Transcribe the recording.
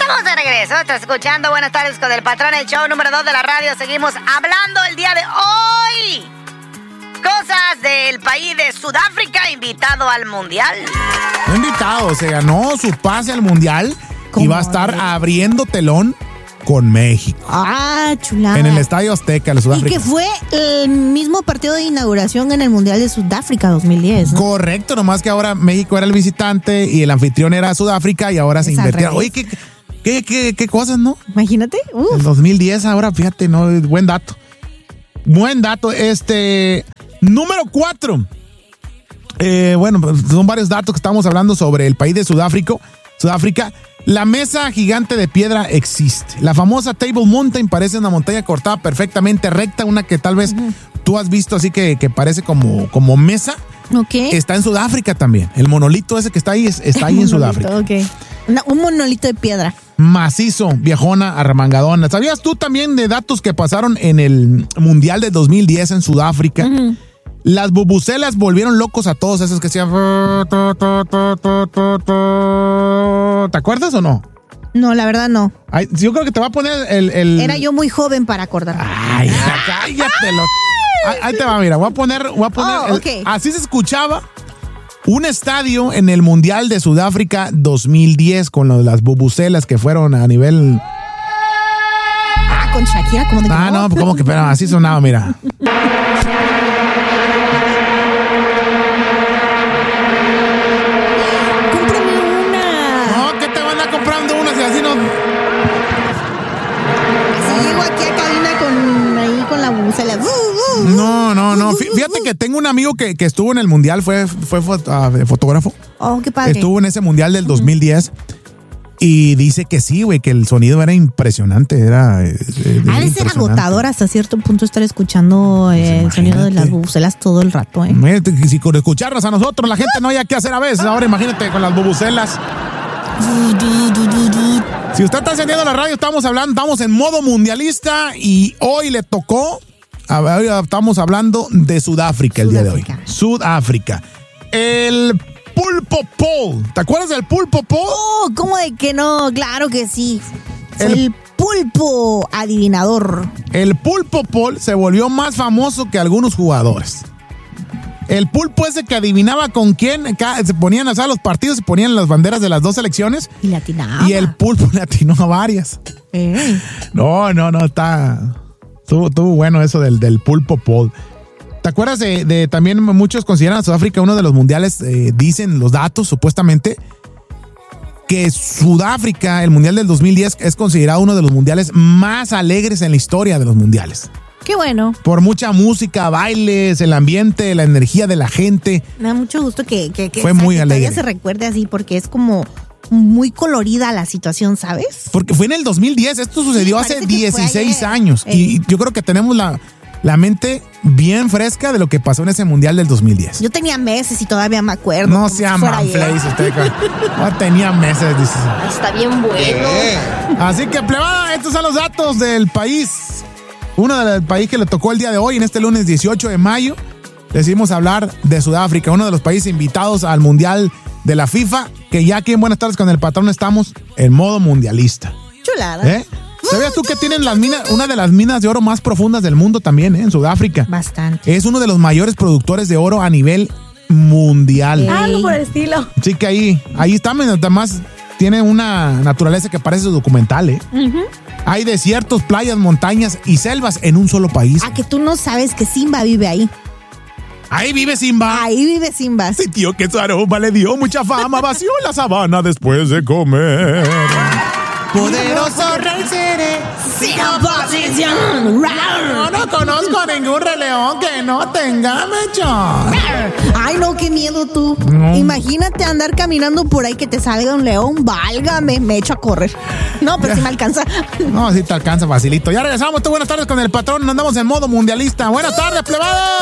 Estamos de regreso, estás escuchando Buenas Tardes con el Patrón, el show número 2 de la radio. Seguimos hablando el día de hoy. Cosas del país de Sudáfrica, invitado al Mundial. No invitado, se ganó su pase al Mundial y va a estar abriendo telón con México. Ah, chulada. En el Estadio Azteca de Sudáfrica. Y que fue el mismo partido de inauguración en el Mundial de Sudáfrica 2010, ¿no? Correcto, nomás que ahora México era el visitante y el anfitrión era Sudáfrica y ahora se invirtieron. Oye, ¿qué cosas, ¿no? Imagínate. En 2010 ahora, fíjate, ¿no? Buen dato. Buen dato. Número 4. Bueno, son varios datos que estamos hablando sobre el país de Sudáfrica. La mesa gigante de piedra existe. La famosa Table Mountain parece una montaña cortada perfectamente recta, una que tal vez tú has visto así que parece como mesa. Okay. Está en Sudáfrica también. El monolito ese que está ahí está ahí en Sudáfrica. Okay. Un monolito de piedra. Macizo, viejona, arremangadona. ¿Sabías tú también de datos que pasaron en el Mundial de 2010 en Sudáfrica? Las bubucelas volvieron locos a todos esos que hacían... ¿Te acuerdas o no? No, la verdad no. Ay, yo creo que te va a poner el... Era yo muy joven para acordarme. Ay, cállate. Ahí te va, mira. Voy a poner okay. Así se escuchaba un estadio en el Mundial de Sudáfrica 2010 con las bubucelas que fueron a nivel... Con Shakira, como de que no, como que, pero así sonaba, mira. No. Fíjate que tengo un amigo que estuvo en el Mundial, fue fotógrafo. Oh, qué padre. Estuvo en ese Mundial del 2010 y dice que sí, güey, que el sonido era impresionante. Ha de ser agotador hasta cierto punto estar escuchando el sonido de las bubucelas todo el rato, ¿eh? Si con escucharnos a nosotros la gente no haya qué hacer a veces, ahora imagínate con las bubucelas. Si usted está encendiendo la radio, estamos en modo mundialista y hoy le tocó... Estamos hablando de Sudáfrica el día de hoy. Sudáfrica. El pulpo pole. ¿Te acuerdas del pulpo pole? Oh, ¿cómo de que no? Claro que sí. El pulpo adivinador. El pulpo pole se volvió más famoso que algunos jugadores. El pulpo ese que adivinaba con quién se ponían a los partidos, se ponían las banderas de las dos selecciones. Y le atinaba. Y el pulpo le atinó a varias. No, está... Estuvo bueno eso del pulpo pole. ¿Te acuerdas de también muchos consideran a Sudáfrica uno de los mundiales, dicen los datos supuestamente, que Sudáfrica, el mundial del 2010, es considerado uno de los mundiales más alegres en la historia de los mundiales? Qué bueno. Por mucha música, bailes, el ambiente, la energía de la gente. Me da mucho gusto que fue muy alegre. Todavía se recuerde así porque es como... muy colorida la situación, ¿sabes? Porque fue en el 2010, esto sucedió hace 16 años y yo creo que tenemos la mente bien fresca de lo que pasó en ese Mundial del 2010. Yo tenía meses y todavía me acuerdo. No sea manflays usted. No tenía meses, dice. Está bien bueno. Así que, plebada, estos son los datos del país. Uno del país que le tocó el día de hoy, en este lunes 18 de mayo. Decidimos hablar de Sudáfrica, uno de los países invitados al Mundial de la FIFA, que ya aquí en Buenas Tardes con el Patrón estamos en modo mundialista. Chulada. ¿Sabías tú que tienen una de las minas de oro más profundas del mundo también, en Sudáfrica? Bastante. Es uno de los mayores productores de oro a nivel mundial. Algo por el estilo. Sí, que ahí está, además tiene una naturaleza que parece documental, ¿eh? Hay desiertos, playas, montañas y selvas en un solo país. Ah, que tú no sabes que Simba vive ahí. Ahí vive Simba. Ahí vive Simba. Sí, tío, que su aroma le dio mucha fama. Vació la sabana después de comer. Poderoso rey seré sin oposición. No conozco ningún rey león que no tenga mechón. Ay, no, qué miedo tú. No. Imagínate andar caminando por ahí que te salga un león. Válgame, me echo a correr. No, pero si me alcanza. No, sí te alcanza facilito. Ya regresamos. Buenas tardes con el Patrón. Andamos en modo mundialista. Buenas tardes, plebada.